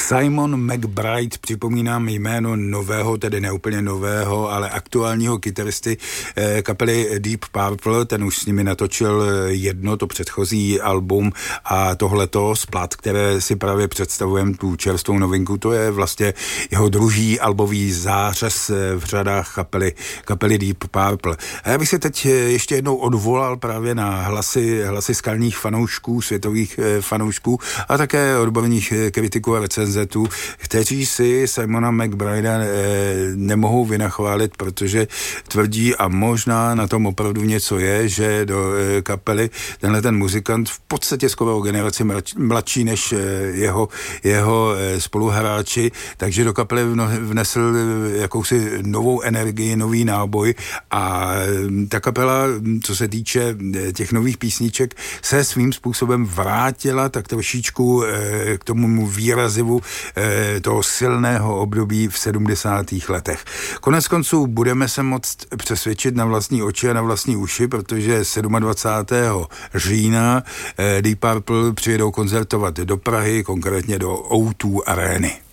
Simon McBride, připomínám jméno nového, tedy neúplně nového, ale aktuálního kytaristy kapely Deep Purple, ten už s nimi natočil jedno, to předchozí album a tohleto z plat, které si právě představujeme, tu čerstvou novinku, to je vlastně jeho druhý albový zářez v řadách kapely Deep Purple. A já bych se teď ještě jednou odvolal právě na hlasy skalních fanoušků, světových fanoušků a také odborných kritiků a recenzentů, kteří si Simona McBridea nemohou vynachválit, protože tvrdí, a možná na tom opravdu něco je, že do kapely tenhle ten muzikant v podstatě skoro o generaci mladší než jeho spoluhráči, takže do kapely vnesl jakousi novou energii, nový náboj a ta kapela, co se týče těch nových písniček, se svým způsobem vrátila tak trošičku k tomu výrazivu toho silného období v 70. letech. Konec konců budeme se moct přesvědčit na vlastní oči a na vlastní uši, protože 27. října Deep Purple přijedou koncertovat do Prahy, konkrétně do O2 Areny.